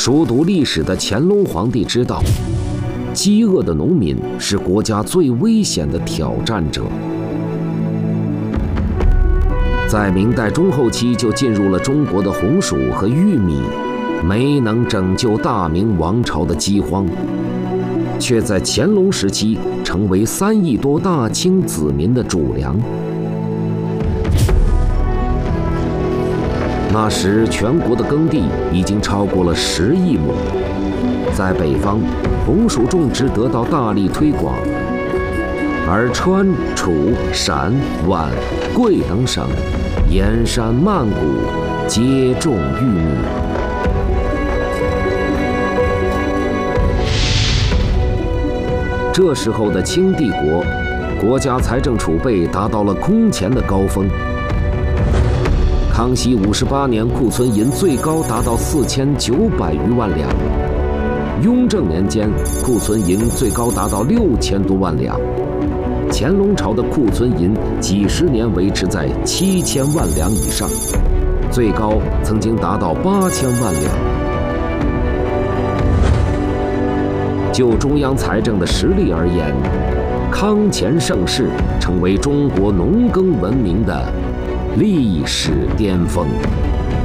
熟读历史的乾隆皇帝知道，饥饿的农民是国家最危险的挑战者。在明代中后期就进入了中国的红薯和玉米，没能拯救大明王朝的饥荒，却在乾隆时期成为3亿多大清子民的主粮。那时，全国的耕地已经超过了10亿亩，在北方，红薯种植得到大力推广，而川、楚、陕、皖、贵等省沿山曼谷皆种玉米。这时候的清帝国，国家财政储备达到了空前的高峰。康熙58年，库存银最高达到4900余万两；雍正年间，库存银最高达到6000多万两；乾隆朝的库存银几十年维持在7000万两以上，最高曾经达到8000万两。就中央财政的实力而言，康乾盛世成为中国农耕文明的历史巅峰。